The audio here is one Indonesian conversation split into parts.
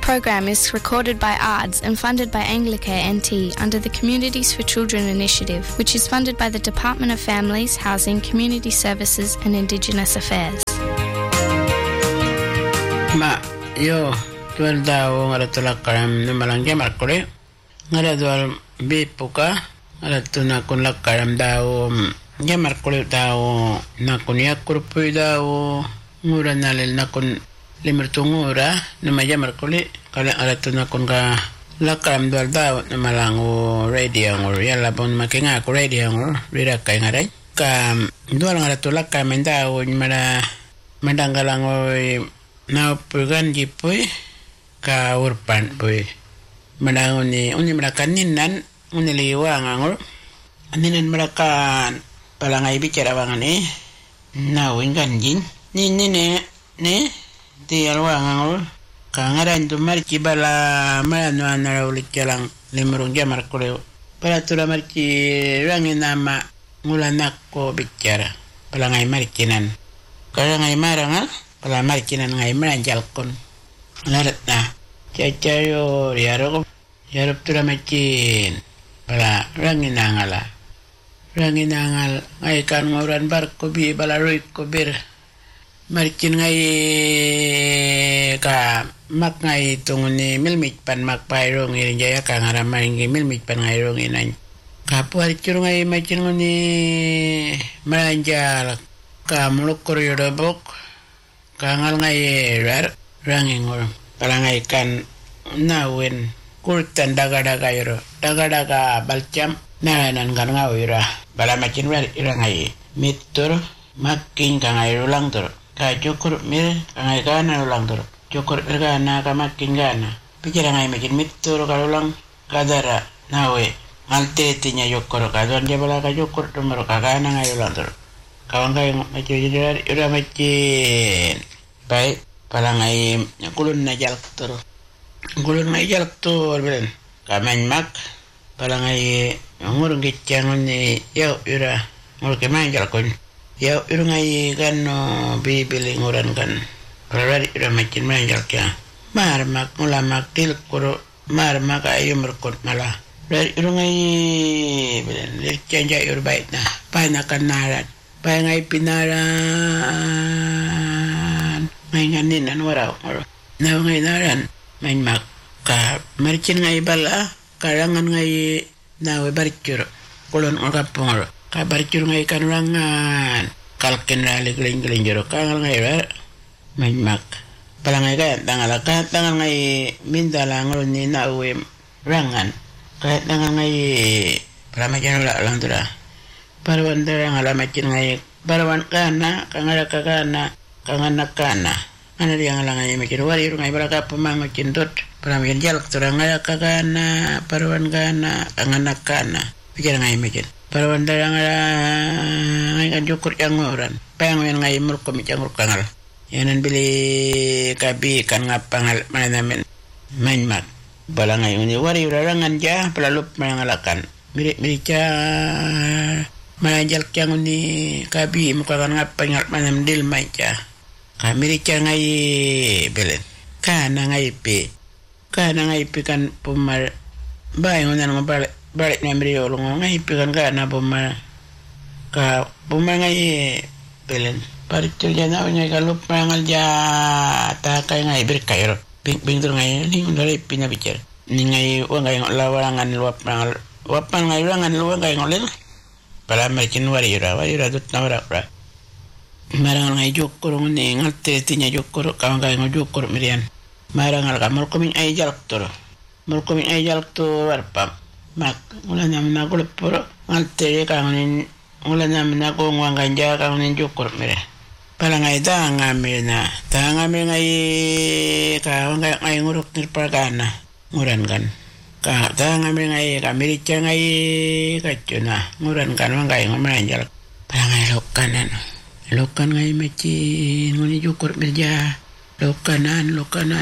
program is recorded by ARDS and funded by Anglicare NT under the Communities for Children initiative, which is funded by the Department of Families, Housing, Community Services and Indigenous Affairs. Yo tual daw ngara tulak karam numalang jamar kore ngara dual bipuka ngara tuna kun lak karam daw jamar kore daw nakun yakur puy daw ngura nalil nakun limur tungura nama jamar kore kala ngara tuna kun ka lak karam dual daw numalang radio ngor yalla bon makinga ko radio ngor rira kay ngaray ka dual ngara tulak karam daw mara madanggalang na pugan jipoy ka urpan poy manangon ni uni marakan ninan uni liwang angor aninan marakan palangay bicara wangan na wingan jin ni di alwang angor ka ngaran tu marci bala marano anara ulit jalang limurung jamar kuleo para tura marci rangin nama ngulanak ko bicara palangay marcinan karangay marangal pala marcinan ngai meranjal kon larat na cacayo yarok tura macin pala ranginangal ngai kan ngoran bar ko bi bala roy ko bir marcin ngai ka mak ngai tunguni milmit pan mak pairong irin jaya ka ngaramay ngi milmit pan ngai rong inan ka puar cur ngai macin ngoni meranjal ka muluk koryodobok kangal ngai rangingor palangai kan nawen kurtan daga balcam nanan kan ngawira bala macin wer irangai mitur makin kangai ulang tur ka cukur mir kangai kana ulang tur cukur irgana ka makin gana pikir ngai macin mitur kalulang kadara nawe ngalte tinya cukur kadon jabala ka cukur tumur ka kana ngai ulang tur kawan kai macam jadi ura macin baik palangai kulun na jalak tur belen kaman mak palangai ngurung kecang ni yau ura ngur kemain jalakon yau ura ngai kan bibili nguran kan palari ura macin main jalakya marmak ngulamak til kuro marmak ayu merkut malah dari ura ngai belen lecanja ur baik nah panakan narat pangai pinaran may nganin waraw na ngay naran may maka marcin ngay bala karangan ngay nawe barcur kulon orapong ka barcur ngay kanurangan kalkin rali gling jero kangal ngay may mak pala ngay kaya tangal ngay mindala ngol ni nawe rangan kaya tangal ngay para macam lang tura parawan darang alamacin ngai parawan kana kanganak kana ana dia ngalangai macin wari ngai baraka pemang cindot pramien jalak turang ngaya kana parawan kana kanganak kana pikir ngai macin parawan darang ngai kan cukur yang orang pengen ngai murko micang kangal yanan beli kabi kan ngapangal mana main mat balangai ini wari rarangan ja pelalup mangalakan mirip-miripnya manajal kyang ni kabi muka kan ngapangal manam dil maca kamiri ngai belen kana ngai pe kan pumar bay ngonan balik namri olong ngai pe kan kana pumar ka pumar ngai belen paricul jana nya kalup mangal ja ta kai ngai berkairo bing tur ngai ni ndari pinya bicar ni ngai wa ngai lawangan luap mangal wapan ngai rangan luang ngai ngolel pala macin wari dut nawara marang ngai jukur ni ngalte tinya jukur kawan kai ngojukur mirian marang al kamul komin ay jalak tur warpam mak ulan namna ko leporo ngalte kawan ulan namna ko ngwanganja kawan jukur mire pala ngai tanga ngai kawan kai nguruk nirpagana nguran kan ka tanga ngai kamiri ngai kacuna nguran kan ngai ngomanjal pala ngai lokan ngai macin ngoni jukur beja lokanan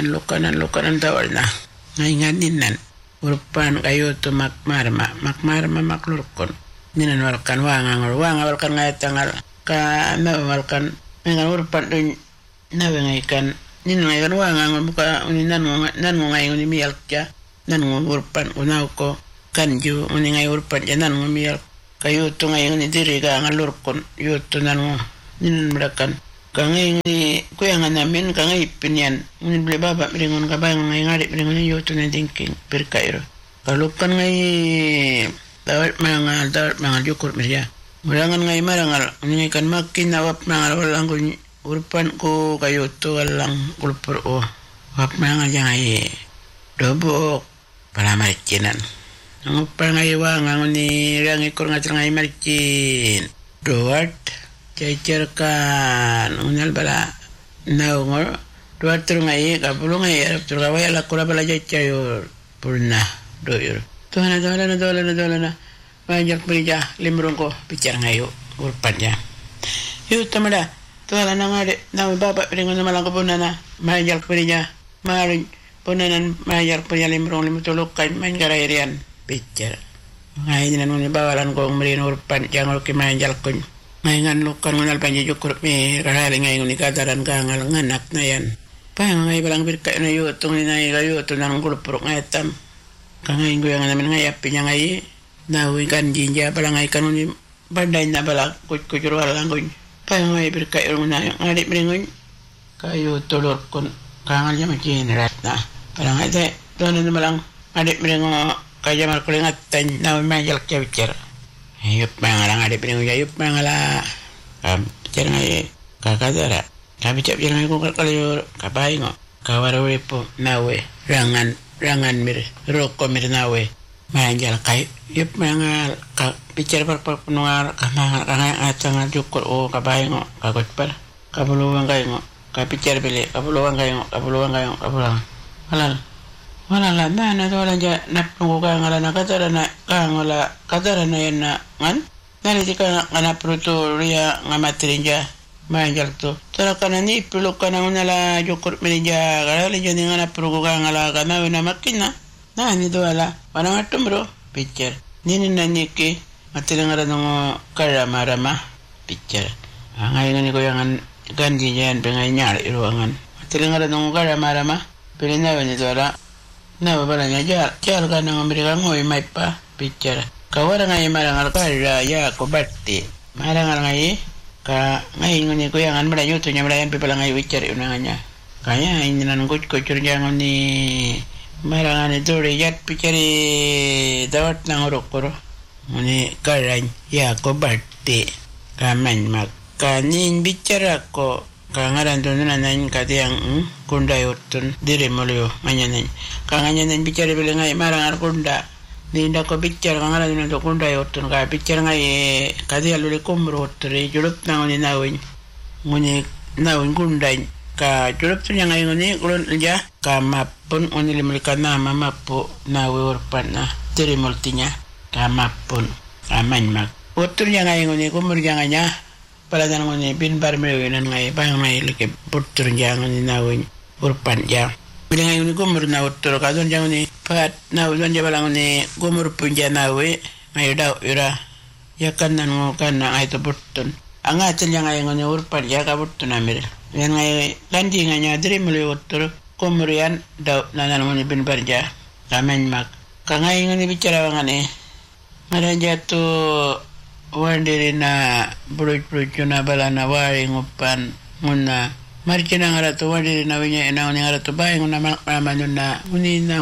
tawalna ngai nganinan urpan kayo to makmarma maklurkon ninan walkan walkan ngai tangal ka na walkan ngai urpan dun na ngai kan nin ngai kan wanga buka uni nan ngai uni mial kya nan urpan unau ko kanju uni ngai urpan janan mial kayu tu ngai uni diri ga ngalur kon yu tu nan nin merakan kangai ni ko yang namin kangai pinian uni ble baba meringon ka bang ngai ngari meringon yu tu dingking perkairo kalau kan ngai dawat mangal jukur mirya murangan ngai marangal uni kan makin nawap mangal walang ko urpan ko kayu tu walang kulpur wap mangal jangai dobok para marcinan ngupal ngai wang ni rang ikor ngacer ngai marcin doat cecerkan unal bala naungor doat tur ngai kapulu ngai tur kawai la kura bala cecayur purna doyur dolana banyak berja limrung ko bicara ngai urpannya yuk tamada tuala ngade na baba ringon malang ko punana banyak berja maring punanan mayar penyalimrong limutulukan main garairian bicara ngai nan ni bawalan ko merin urpan jangol ki manjal kun ngan lukan ngal panji jukur mi rarali ngai ni kadaran kangal nganak nayan pa ngai balang birka na yu tung ni nai gayu tu nang gulpuruk ngai tam kangai ngoyang namen ngai apinya ngai nawi kan jinja balang ngai kan ni bandai na balak kujur walang kun pa ngai birka ngai ngadip meringun kayu tulur kun kangal jam kin ratna parang ate doon malang adip meringo kaya mar kulingat tan na manjal kewcer ayup mangalang adip meringo ayup mangala bicara ngai kakadara kami cap jangan ko kalyo kabaingo kawarawe po nawe rangan mir roko mir nawe manjal kay yup mangal ka bicara par penuar kamangal kangai atangal jukur kabaingo kagot par kabuluang kaingo ka bicara beli kabuluang kaingo Wala na to lang ja napungo ka ngala na katara na yan na ngan naliti ka nga pruto ria nga matrinja manjal to tara kana ni pilo kana unala jokur menja garale jani nga naprugo ka ngala kana na makina na ni do ala wana matumro picture nini naniki matilangara no karamarama picture angay ni ko yang gandi yan pengay nyar iruangan matilangara no karamarama pilih ni dola na babalanya jar ka nang Amerika ngoy may pa picture kawara ngay marangal kara ya ko batti marangal ngay ka ngay ngoni ko yang mala yuto nya mala yan pipala ngay picture unanganya kaya hindi nan kucur jangan ni marangal ni dori yat picture dawat nang urokoro ngoni kara ya ko batti kaman makanin bicara ko kangaran doon na nain katiyang kunda yutun dire molyo manyanin kanganyan bicara bilang ay marangar kunda dinda ko bicara kangaran doon to kunda yutun ka bicara ngay katiyang luli kumro tre julup na ngoni nawin ngoni nawin kunda ka julup to niya ngayon ngoni kulon niya ka mapun ngoni limulika na mamapo nawi urpan na dire moltinya ka mapun aman mag utun niya ngayon ngoni kumro niya nganya pala dan ngoni bin bar mewinan ngai bang ngai like putur jangan nawin urpan ja bilang ngai ngoni gumur na utur kadon jangan ni pat na udon ja balang ni gumur punja nawe ngai daw ira ya kan nan ngokan na ai to putun anga tel yang ngai ngoni urpan ja ka putun amir yang ngai landi nganya diri meli utur gumurian daw nanan ngoni bin bar ja kamen mak kangai ngoni bicara ngane ngaran jatuh wandiri na buruj na bala na wari ngupan nguna marikina ngarato wandiri na winya ina ngarato bae nguna mamanun na unina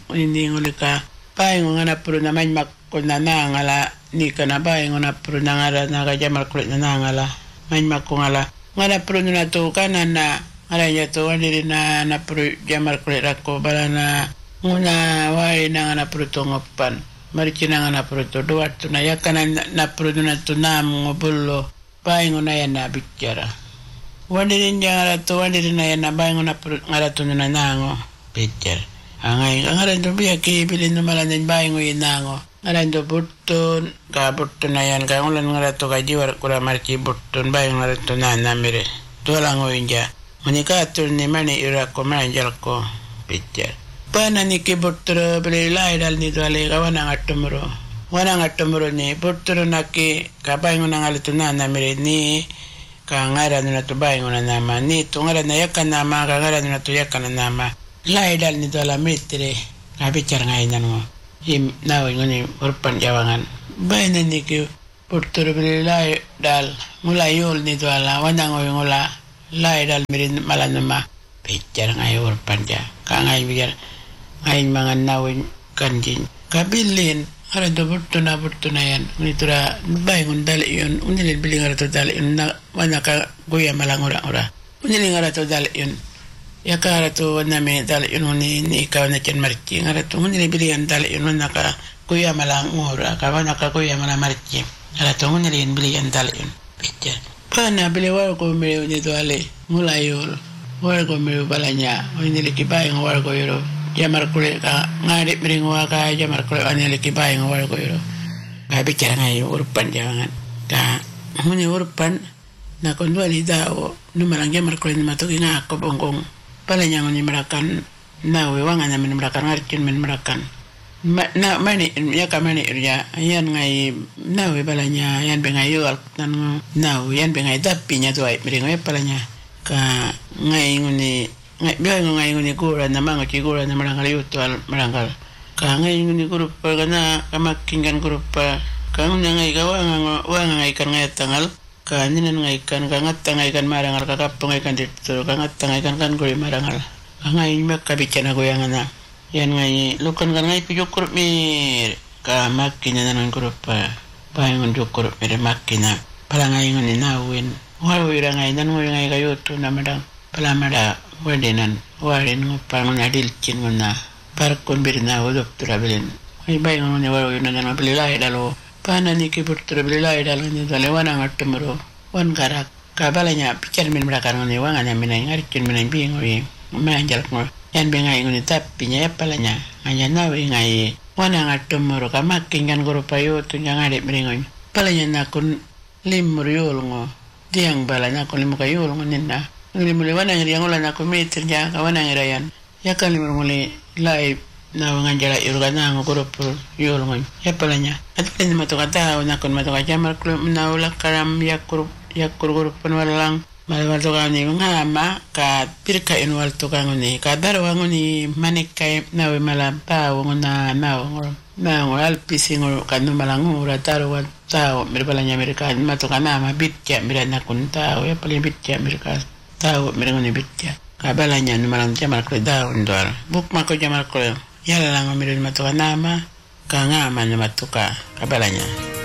ngulika bae nguna puru na manmak kuna na ngala ni kana bae nguna puru na ngara na kajamal kulit na ngala manmak ko ngala ngana puru na to kanan na ngala nya to wandiri na puru jamal kulit rako bala na nguna wari na ngana puru to ngupan marikina ngana pruto doat na yakana na pruto na tunam ngobullo baingo na yan na bicara wandirin jangara to wandirin na yan na baingo na ngara to na nango bicara angay ngaran to biya ki bilin no malan baingo inango ngaran to button ka button na yan ka ulan ngara to ka jiwar kura marki button baingo ngara to na namire to lango inja monika to ni mani ira ko manjal ko bicara pana ni ke butro beli lai dal ni dale kawana ngatumro ni butro na ke kapai ngona ngalitu na mere ni ka ngara na to bai ngona nama ni to ngara na yakan nama ka ngara na to yakan nama lai dal ni to la metre ka bicara ngai nanu im nawe ngoni urpan jawangan bai na ni ke portore bele lai dal mulai yol ni to ala wana ngola lai dal mirin malanama bicara ngai urpan ja ka ngai biar ngai mangan nawe kanjin kabilin ara do burtuna yan unitura bai ngundal yon unilin biling ara to dal yon na wana ka goya malangura ora unilin ara to dal yon ya ka ara to na me dal yon ni ka na chen marchi ara to unilin biling dal yon na ka goya malangura ka wana ka goya malamarchi ara to unilin biling dal yon picha pana bile wa ko me ni to ale mulayol wa ko me balanya unilin ki bai ngwar ko yoro jamar kule ka ngade mringwa ka jamar kule anele ki bai ngawal ko yoro ka bicara ngai urpan jangan ka muni urpan na kondua ni dao numarang jamar kule ni matoki nga ko bongkong pala nyang ni merakan na we wangan na min merakan ngarkin min merakan na mani ya ka mani ya yan ngai na we balanya yan bengai yol nan na yan bengai dapinya tuai mringwe palanya ka ngai nguni ngai nguni kura na manga kigura na marangal yutual marangal ka ngai nguni kurupa kana kamakingan kurupa ka ngai ngai kan ngai tangal ka ninan ngai kan ngai kan marangal ka kapong ngai kan dito ka ngai kan guri marangal ka ngai makka bicana goyangana yan ngai lukan kan ngai pijuk kurup mir ka makina nan kurupa paingon kurup mir makina pala ngai nguni nawin wira ngai nan ngai kayutu na madang pala mada wadenan warin ngopang adil cin ngona parkon birna udop trabelin ay bay ngone waro yun na mapililay dalo pana ni kibur trabelilay dalo ni dalewana ngatumro wan karak kabalanya picar min merakan ngone wangan minay ngaricin minay bingoy manjal ko yan bengay ngone tapinya palanya anya nawe ngai wana ngatumro kamaking kan guru payo tunya ngadip meringoy palanya nakun limuriol ngo diang balanya kun limukayol ngoninna ngimule wana ngiri ngola na komite nya kawana ngirayan ya kan limule live na nganjala irugana ngokoro yol ngon ya palanya atlen matokata na kon matokaja mar na ula karam yakuru panwalang malwal to gani ngama ka pirka inwal to gani ka darwa ngoni manikai na we malapa ngona na ngol pisingol kanu malangura tarwa tao mirbalanya mereka matokana ma bitya mirana kunta ya paling bitya mereka tahu mereka ni bitya kabalanya numalang jamal ko daun dor buk mako jamal ko yala lang mirin matuka nama ka nga man matuka kabalanya